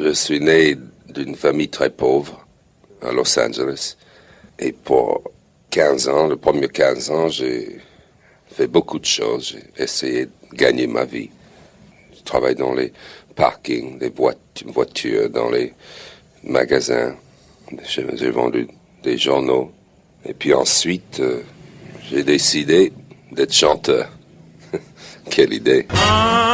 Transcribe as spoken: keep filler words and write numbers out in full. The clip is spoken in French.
Je suis né d'une famille très pauvre à Los Angeles. Et pour quinze ans, les premiers quinze ans, j'ai fait beaucoup de choses. J'ai essayé de gagner ma vie. Je travaille dans les parkings, des voitures, dans les magasins. J'ai, j'ai vendu des journaux. Et puis ensuite, euh, j'ai décidé d'être chanteur. Quelle idée!